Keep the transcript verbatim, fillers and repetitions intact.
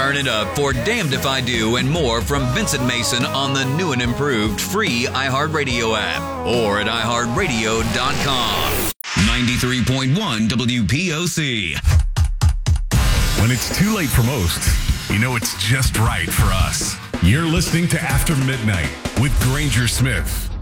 firing it up for Damned If I Do and more from Vincent Mason on the new and improved free iHeartRadio app or at i heart radio dot com. ninety-three point one W P O C. When it's too late for most, you know it's just right for us. You're listening to After Midnight with Granger Smith